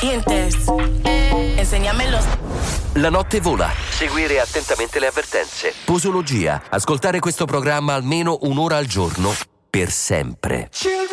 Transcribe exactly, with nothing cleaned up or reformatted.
dientes. Enséñamelo. La notte vola. Seguire attentamente le avvertenze. Posologia. Ascoltare questo programma almeno un'ora al giorno. Per sempre.